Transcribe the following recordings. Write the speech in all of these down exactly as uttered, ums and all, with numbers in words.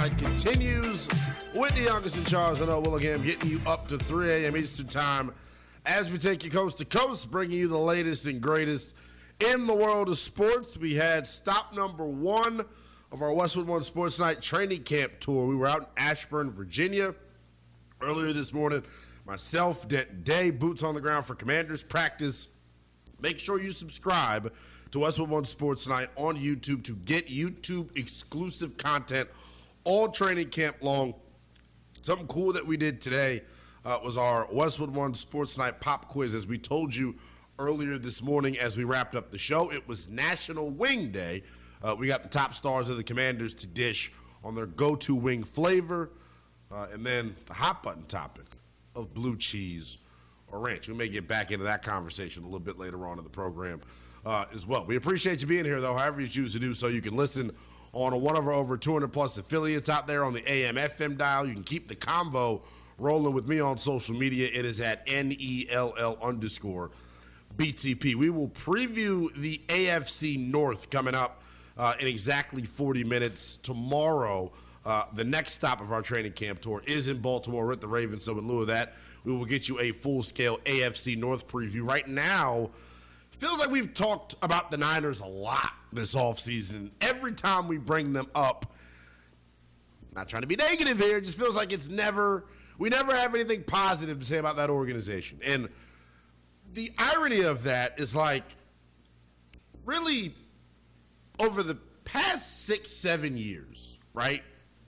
Night continues. Whitney Youngers and Charles and Willingham getting you up to three a.m. Eastern Time as we take you coast to coast, bringing you the latest and greatest in the world of sports. We had stop number one of our Westwood One Sports Night training camp tour. We were out in Ashburn, Virginia earlier this morning. Myself, Denton Day, boots on the ground for Commanders practice. Make sure you subscribe to Westwood One Sports Night on YouTube to get YouTube exclusive content all training camp long. Something cool that we did today uh, was our Westwood One Sports Night pop quiz. As we told you earlier this morning as we wrapped up the show, it was National Wing Day. Uh, we got the top stars of the Commanders to dish on their go-to wing flavor, uh, and then the hot button topic of blue cheese or ranch. We may get back into that conversation a little bit later on in the program uh, as well. We appreciate you being here, though, however you choose to do so. You can listen on one of our over two hundred plus affiliates out there on the A M F M dial. You can keep the convo rolling with me on social media. It is at N E L L underscore B T P. We will preview the A F C North coming up uh, in exactly forty minutes tomorrow. Uh, the next stop of our training camp tour is in Baltimore with the Ravens. So in lieu of that, we will get you a full-scale A F C North preview. Right now, feels like we've talked about the Niners a lot this offseason. Every time we bring them up, not trying to be negative here, it just feels like it's never, we never have anything positive to say about that organization. And the irony of that is, like, really over the past six, seven years, right?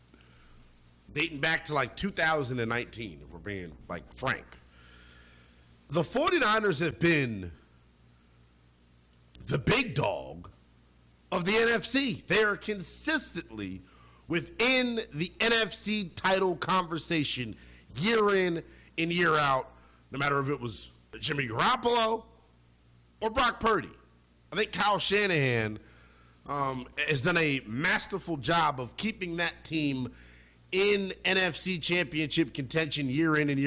Dating back to like two thousand nineteen, if we're being like frank. The 49ers have been the big dog of the N F C. They are consistently within the N F C title conversation year in and year out, no matter if it was Jimmy Garoppolo or Brock Purdy. I think Kyle Shanahan um, has done a masterful job of keeping that team in N F C championship contention year in and year